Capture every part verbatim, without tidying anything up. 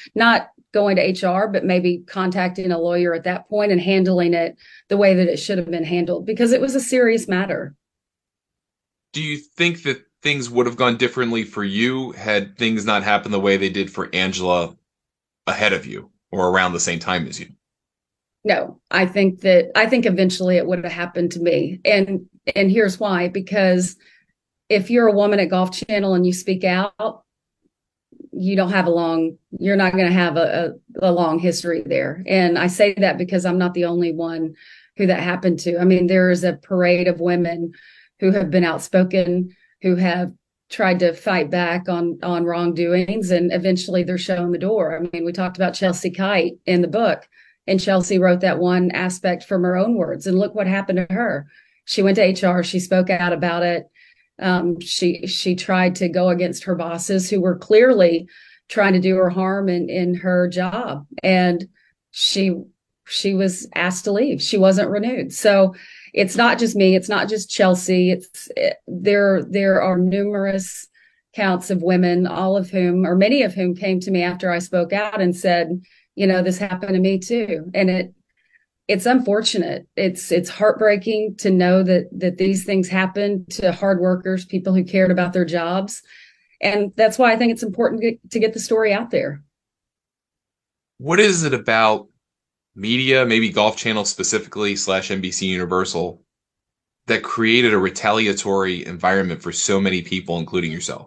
not going to H R, but maybe contacting a lawyer at that point and handling it the way that it should have been handled, because it was a serious matter. Do you think that things would have gone differently for you had things not happened the way they did for Angela ahead of you or around the same time as you? No, I think that I think eventually it would have happened to me. And and here's why, because if you're a woman at Golf Channel and you speak out, you don't have a long, you're not going to have a, a, a long history there. And I say that because I'm not the only one who that happened to. I mean, there is a parade of women who have been outspoken, who have tried to fight back on on wrongdoings, and eventually they're shown the door. I mean, we talked about Chelsea Kite in the book, and Chelsea wrote that one aspect from her own words, and look what happened to her. She went to H R, she spoke out about it. Um, she she tried to go against her bosses who were clearly trying to do her harm in in her job, and she she was asked to leave. She wasn't renewed. So it's not just me. It's not just Chelsea. It's it, there. There are numerous counts of women, all of whom, or many of whom, came to me after I spoke out and said, you know, this happened to me too, and it it's unfortunate. It's it's heartbreaking to know that that these things happen to hard workers, people who cared about their jobs, and that's why I think it's important to get, to get the story out there. What is it about media, maybe Golf Channel specifically, slash N B C Universal, that created a retaliatory environment for so many people, including yourself?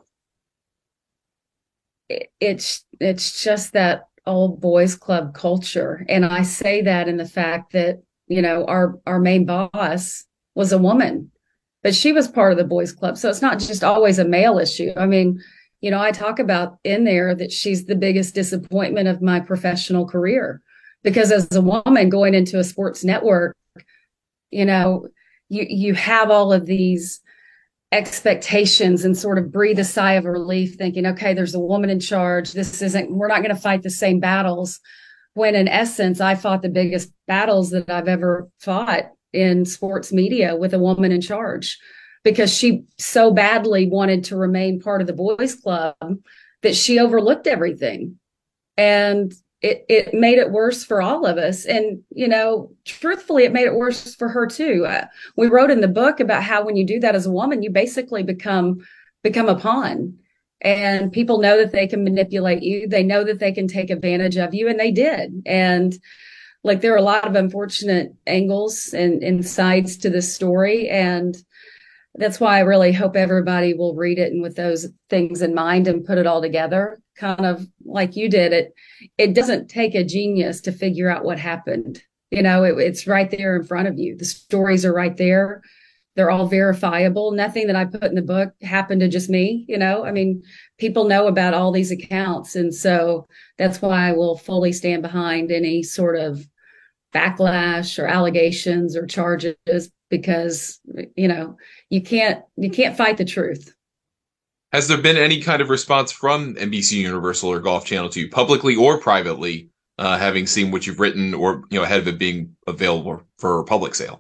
It, it's it's just that old boys club culture, and I say that in the fact that, you know, our our main boss was a woman, but she was part of the boys club, so it's not just always a male issue. I mean, you know, I talk about in there that she's the biggest disappointment of my professional career, because as a woman going into a sports network, you know, you you have all of these expectations and sort of breathe a sigh of relief thinking, okay, there's a woman in charge. This isn't, we're not going to fight the same battles. When in essence, I fought the biggest battles that I've ever fought in sports media with a woman in charge, because she so badly wanted to remain part of the boys club that she overlooked everything. And it, it made it worse for all of us. And, you know, truthfully, it made it worse for her too. Uh, we wrote in the book about how when you do that as a woman, you basically become become a pawn. And people know that they can manipulate you. They know that they can take advantage of you, and they did. And like, there are a lot of unfortunate angles and, and sides to this story. And that's why I really hope everybody will read it and with those things in mind and put it all together, kind of like you did. It it doesn't take a genius to figure out what happened. You know, it, it's right there in front of you. The stories are right there. They're all verifiable. Nothing that I put in the book happened to just me. You know, I mean, people know about all these accounts. And so that's why I will fully stand behind any sort of backlash or allegations or charges, because, you know, you can't you can't fight the truth. Has there been any kind of response from N B C Universal or Golf Channel to you, publicly or privately, uh, having seen what you've written, or, you know, ahead of it being available for public sale?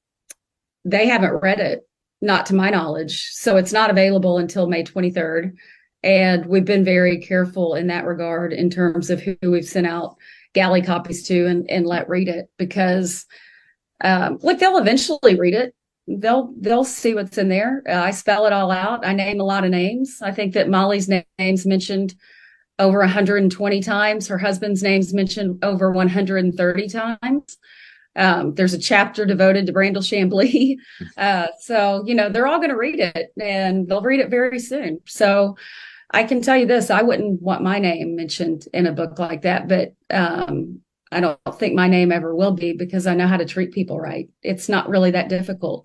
They haven't read it, not to my knowledge. So it's not available until May twenty-third. And we've been very careful in that regard in terms of who we've sent out galley copies to and, and let read it, because um, look, they'll eventually read it. They'll they'll see what's in there. Uh, I spell it all out. I name a lot of names. I think that Molly's na- name's mentioned over one hundred twenty times. Her husband's name's mentioned over one hundred thirty times. Um, there's a chapter devoted to Brandel Chambly. Uh, so, you know, they're all going to read it, and they'll read it very soon. So I can tell you this, I wouldn't want my name mentioned in a book like that, but um, I don't think my name ever will be, because I know how to treat people right. It's not really that difficult.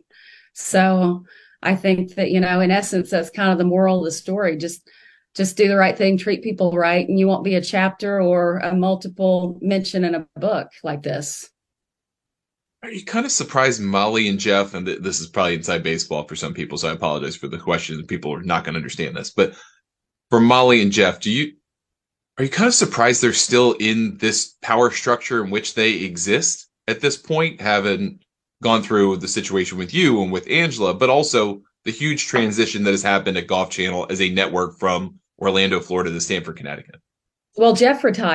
So I think that, you know, in essence, that's kind of the moral of the story. Just just do the right thing, treat people right, and you won't be a chapter or a multiple mention in a book like this. Are you kind of surprised Molly and Jeff, and th- this is probably inside baseball for some people, so I apologize for the question. People are not going to understand this, but for Molly and Jeff, do you are you kind of surprised they're still in this power structure in which they exist at this point, having gone through the situation with you and with Angela, but also the huge transition that has happened at Golf Channel as a network from Orlando, Florida to Stamford, Connecticut? Well, Jeff retired.